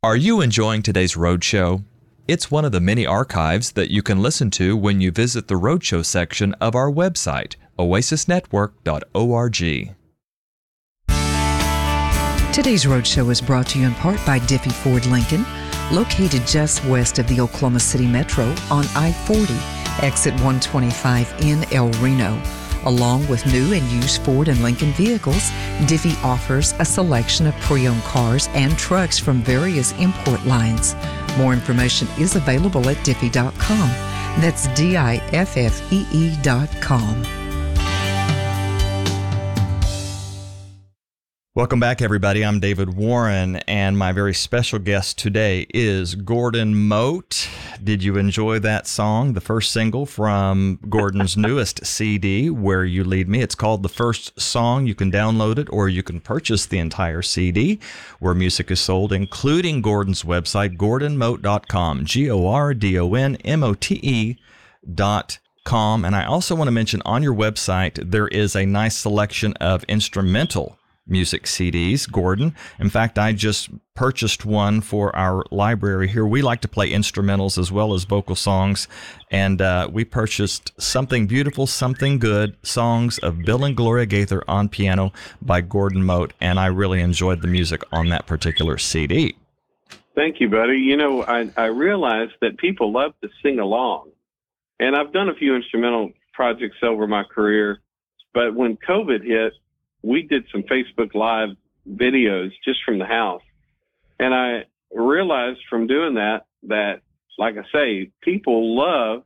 Are you enjoying today's Roadshow? It's one of the many archives that you can listen to when you visit the Roadshow section of our website, oasisnetwork.org. Today's Roadshow is brought to you in part by Diffie Ford Lincoln, located just west of the Oklahoma City Metro on I-40, exit 125 in El Reno. Along with new and used Ford and Lincoln vehicles, Diffie offers a selection of pre-owned cars and trucks from various import lines. More information is available at diffie.com. That's DIFFEE.com. Welcome back, everybody. I'm David Warren, and my very special guest today is Gordon Mote. Did you enjoy that song, the first single from Gordon's newest CD, Where You Lead Me? It's called The First Song. You can download it, or you can purchase the entire CD where music is sold, including Gordon's website, gordonmote.com, GORDONMOTE.com. And I also want to mention on your website, there is a nice selection of instrumental music CDs, Gordon. In fact, I just purchased one for our library here. We like to play instrumentals as well as vocal songs, and we purchased Something Beautiful, Something Good, songs of Bill and Gloria Gaither on piano by Gordon Mote, and I really enjoyed the music on that particular CD. Thank you, buddy. You know, I realized that people love to sing along, and I've done a few instrumental projects over my career, but when COVID hit, we did some Facebook Live videos just from the house. And I realized from doing that, like I say, people love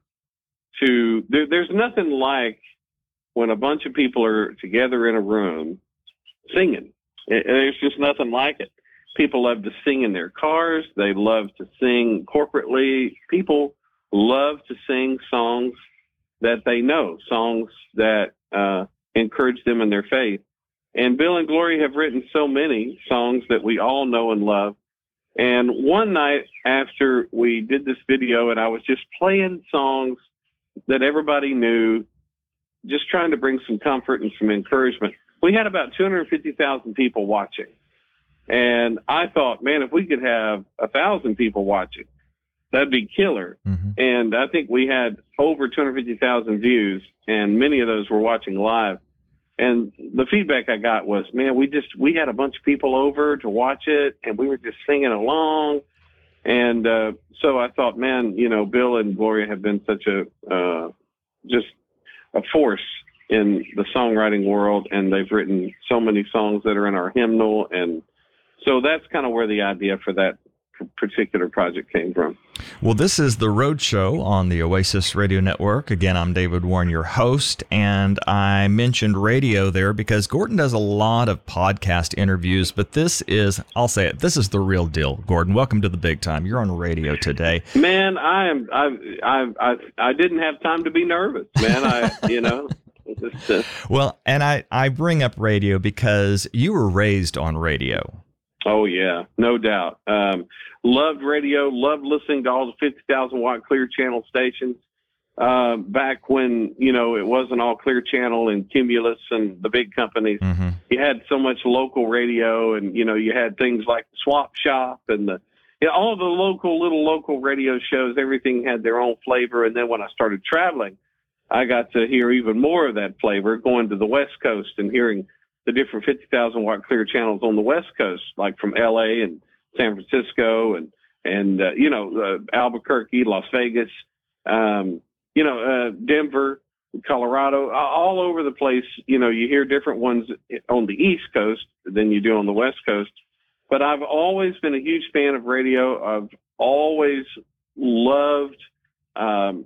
to, there's nothing like when a bunch of people are together in a room singing. There's just nothing like it. People love to sing in their cars. They love to sing corporately. People love to sing songs that they know, songs that encourage them in their faith. And Bill and Gloria have written so many songs that we all know and love. And one night after we did this video and I was just playing songs that everybody knew, just trying to bring some comfort and some encouragement, we had about 250,000 people watching. And I thought, man, if we could have 1,000 people watching, that'd be killer. Mm-hmm. And I think we had over 250,000 views, and many of those were watching live. And the feedback I got was, man, we had a bunch of people over to watch it, and we were just singing along. And so I thought, man, you know, Bill and Gloria have been such just a force in the songwriting world, and they've written so many songs that are in our hymnal. And so that's kind of where the idea for that particular project came from. Well, this is the Roadshow on the Oasis Radio Network. Again, I'm David Warren, your host, and I mentioned radio there because Gordon does a lot of podcast interviews, but this is, I'll say it, this is the real deal. Gordon, welcome to the big time. You're on radio today. Man, I didn't have time to be nervous, man. Well, and I bring up radio because you were raised on radio. Oh, yeah, no doubt. Loved radio, loved listening to all the 50,000 watt Clear Channel stations. Back when, you know, it wasn't all Clear Channel and Cumulus and the big companies. Mm-hmm. You had so much local radio, and, you know, you had things like the Swap Shop and all the little local radio shows. Everything had their own flavor. And then when I started traveling, I got to hear even more of that flavor, going to the West Coast and hearing the different 50,000 watt Clear channels on the West Coast, like from LA and San Francisco and Albuquerque, Las Vegas, Denver, Colorado, all over the place. You know, you hear different ones on the East Coast than you do on the West Coast. But I've always been a huge fan of radio. I've always loved